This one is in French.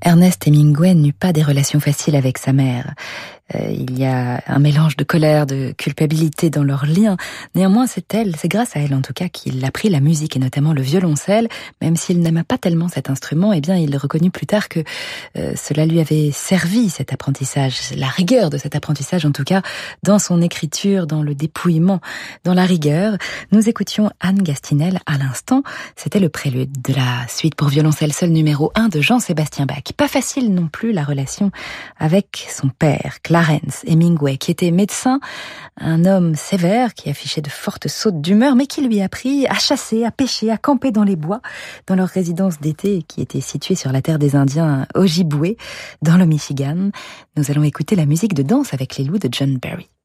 Ernest Hemingway n'eut pas des relations faciles avec sa mère. Il y a un mélange de colère, de culpabilité dans leur lien. Néanmoins, c'est grâce à elle en tout cas qu'il apprit la musique et notamment le violoncelle. Même s'il n'aima pas tellement cet instrument, eh bien, il reconnut plus tard que cela lui avait servi, cet apprentissage, la rigueur de cet apprentissage en tout cas, dans son écriture, dans le dépouillement, dans la rigueur. Nous écoutions Anne Gastinel à l'instant. C'était le prélude de la suite pour violoncelle seul numéro 1 de Jean-Sébastien Bach. Pas facile non plus la relation avec son père, Clarence Hemingway, qui était médecin, un homme sévère qui affichait de fortes sautes d'humeur, mais qui lui apprit à chasser, à pêcher, à camper dans les bois, dans leur résidence d'été qui était située sur la terre des Indiens Ojibwe, dans le Michigan. Nous allons écouter la musique de danse avec les loups de John Barry.